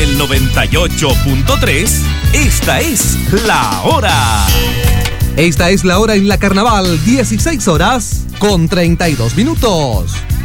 el 98.3, esta es la hora. Esta es la hora en la Carnaval, 16 horas con 32 minutos.